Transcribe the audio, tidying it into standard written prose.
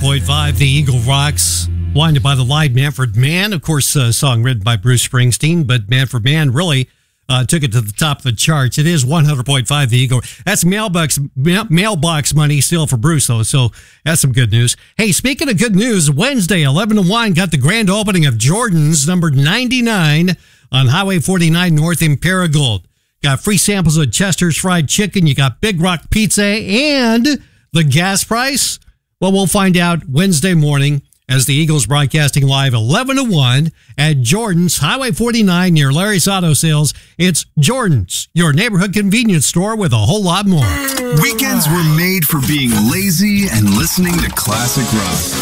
100.5, the Eagle Rocks, winded by the Live Manfred Mann. Of course, a song written by Bruce Springsteen, but Manfred Mann really took it to the top of the charts. It is 100.5, the Eagle. That's mailbox money still for Bruce, though, so that's some good news. Hey, speaking of good news, Wednesday, 11 to 1, got the grand opening of Jordan's, number 99, on Highway 49 North in Paragould. Got free samples of Chester's Fried Chicken. You got Big Rock Pizza and the gas price. Well, we'll find out Wednesday morning as the Eagles broadcasting live 11 to 1 at Jordan's, Highway 49 near Larry's Auto Sales. It's Jordan's, your neighborhood convenience store with a whole lot more. Weekends were made for being lazy and listening to classic rock.